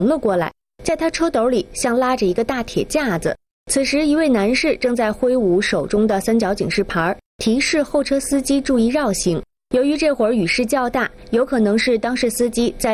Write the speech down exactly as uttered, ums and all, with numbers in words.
了过来，在他车斗里像拉着一个大铁架子。此时，一位男士正在挥舞手中的三角警示牌，提示后车司机注意绕行。由于这会儿雨势较大，有可能是当事司机在